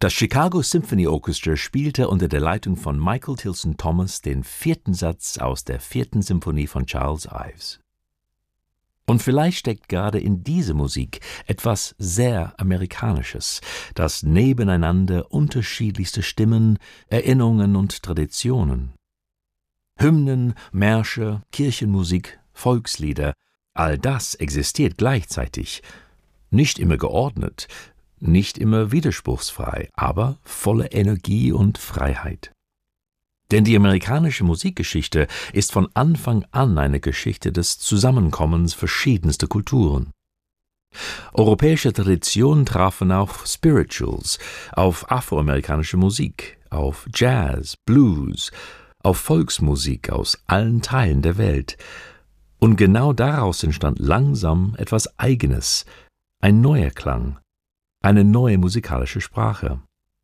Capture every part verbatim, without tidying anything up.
Das Chicago Symphony Orchestra spielte unter der Leitung von Michael Tilson Thomas den vierten Satz aus der vierten Symphonie von Charles Ives. Und vielleicht steckt gerade in dieser Musik etwas sehr Amerikanisches, das nebeneinander unterschiedlichste Stimmen, Erinnerungen und Traditionen. Hymnen, Märsche, Kirchenmusik, Volkslieder, all das existiert gleichzeitig, nicht immer geordnet, nicht immer widerspruchsfrei, aber voller Energie und Freiheit. Denn die amerikanische Musikgeschichte ist von Anfang an eine Geschichte des Zusammenkommens verschiedenster Kulturen. Europäische Traditionen trafen auf Spirituals, auf afroamerikanische Musik, auf Jazz, Blues, auf Volksmusik aus allen Teilen der Welt. Und genau daraus entstand langsam etwas Eigenes, ein neuer Klang, eine neue musikalische Sprache.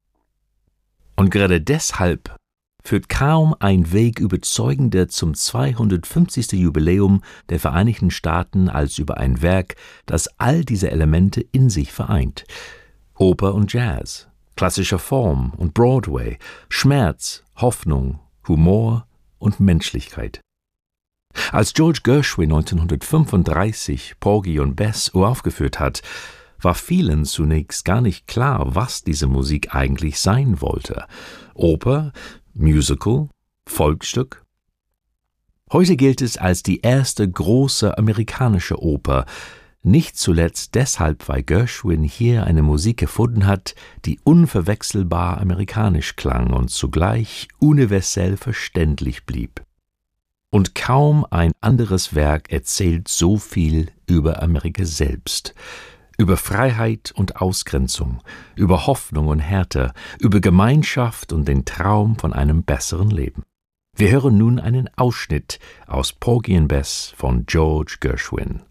Und gerade deshalb führt kaum ein Weg überzeugender zum zweihundertfünfzigsten Jubiläum der Vereinigten Staaten als über ein Werk, das all diese Elemente in sich vereint. Oper und Jazz, klassischer Form und Broadway, Schmerz, Hoffnung, Humor und Menschlichkeit. Als George Gershwin neunzehnhundertfünfunddreißig Porgy und Bess uraufgeführt hat, war vielen zunächst gar nicht klar, was diese Musik eigentlich sein wollte. Oper, Musical, Volksstück? Heute gilt es als die erste große amerikanische Oper, nicht zuletzt deshalb, weil Gershwin hier eine Musik gefunden hat, die unverwechselbar amerikanisch klang und zugleich universell verständlich blieb. Und kaum ein anderes Werk erzählt so viel über Amerika selbst, über Freiheit und Ausgrenzung, über Hoffnung und Härte, über Gemeinschaft und den Traum von einem besseren Leben. Wir hören nun einen Ausschnitt aus Porgy and Bess von George Gershwin.